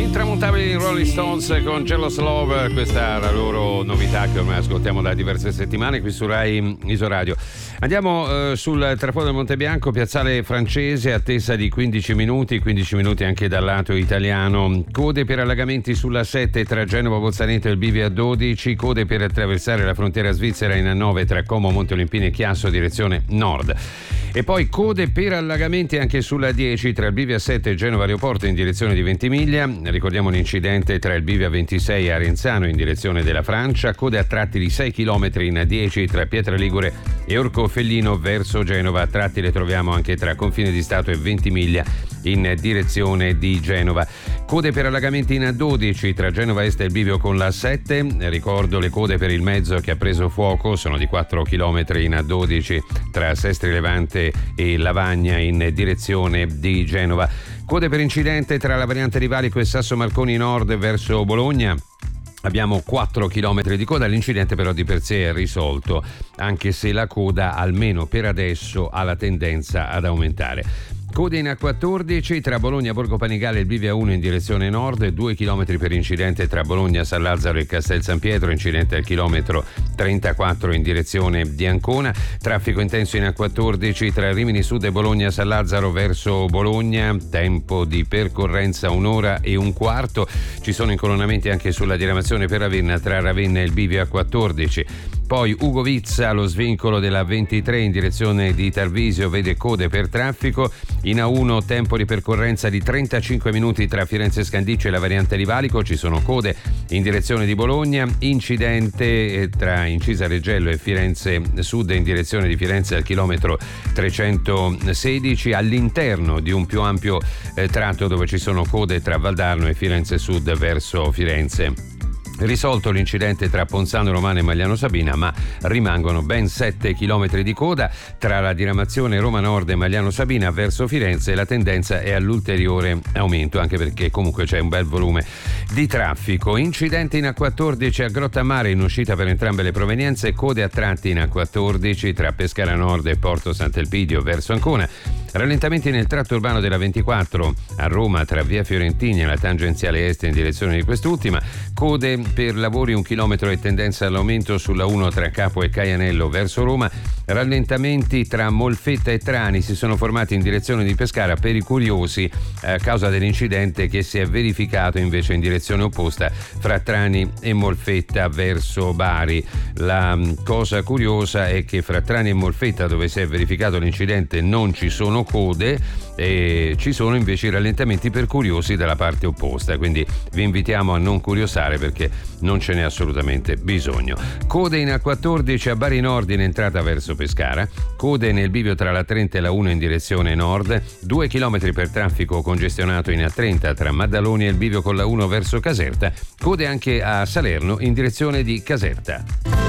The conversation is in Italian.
intramontabili Rolling Stones con Jealous Love. Questa è la loro novità che ormai ascoltiamo da diverse settimane qui su Rai Isoradio. Andiamo sul traforo del Montebianco, piazzale francese, attesa di 15 minuti anche dal lato italiano. Code per allagamenti sulla 7 tra Genova Bolzaneto e il Bivio A12, code per attraversare la frontiera svizzera in A9 tra Como, Monte Olimpini e Chiasso direzione nord. E poi code per allagamenti anche sulla 10 tra il Bivio A7 e Genova Aeroporto in direzione di Ventimiglia. Ricordiamo l'incidente tra il Bivio A26 e Arenzano in direzione della Francia. Code a tratti di 6 km in A10 tra Pietra Ligure e Orcofellino verso Genova. A tratti le troviamo anche tra Confine di Stato e Ventimiglia in direzione di Genova. Code per allagamenti in A12 tra Genova Est e il Bivio con la A7. Ricordo le code per il mezzo che ha preso fuoco, sono di 4 km in A12 tra Sestri Levante e Lavagna in direzione di Genova. Code per incidente tra la variante di Valico e Sasso Marconi Nord verso Bologna. Abbiamo 4 km di coda, l'incidente però di per sé è risolto, anche se la coda almeno per adesso ha la tendenza ad aumentare. Code in A14 tra Bologna Borgo Panigale e il Bivio A1 in direzione nord, 2 km per incidente tra Bologna San Lazzaro e Castel San Pietro, incidente al chilometro 34 in direzione di Ancona. Traffico intenso in A14 tra Rimini Sud e Bologna San Lazzaro verso Bologna, tempo di percorrenza 1 ora e un quarto. Ci sono incolonnamenti anche sulla diramazione per Ravenna tra Ravenna e il Bivio A14. Poi Ugo Vizza, lo svincolo della 23 in direzione di Tarvisio vede code per traffico. In A1 tempo di percorrenza di 35 minuti tra Firenze Scandiccio e la variante di Valico, ci sono code in direzione di Bologna. Incidente tra Incisa Reggello e Firenze Sud in direzione di Firenze al chilometro 316 all'interno di un più ampio tratto dove ci sono code tra Valdarno e Firenze Sud verso Firenze. Risolto l'incidente tra Ponzano Romano e Magliano Sabina, ma rimangono ben 7 km di coda tra la diramazione Roma Nord e Magliano Sabina verso Firenze. La tendenza è all'ulteriore aumento, anche perché comunque c'è un bel volume di traffico. Incidente in A14 a Grottammare in uscita per entrambe le provenienze, code a tratti in A14 tra Pescara Nord e Porto Sant'Elpidio verso Ancona. Rallentamenti nel tratto urbano della 24 a Roma tra via Fiorentini e la tangenziale est in direzione di quest'ultima. Code per lavori 1 chilometro e tendenza all'aumento sulla 1 tra Capo e Caianello verso Roma. Rallentamenti tra Molfetta e Trani si sono formati in direzione di Pescara per i curiosi a causa dell'incidente che si è verificato invece in direzione opposta fra Trani e Molfetta verso Bari. La cosa curiosa è che fra Trani e Molfetta, dove si è verificato l'incidente, non ci sono code e ci sono invece i rallentamenti per curiosi dalla parte opposta, quindi vi invitiamo a non curiosare perché non ce n'è assolutamente bisogno. Code in A14 a Bari Nord in entrata verso Pescara, code nel bivio tra la 30 e la 1 in direzione nord, 2 km per traffico congestionato in A30 tra Maddaloni e il bivio con la 1 verso Caserta, code anche a Salerno in direzione di Caserta.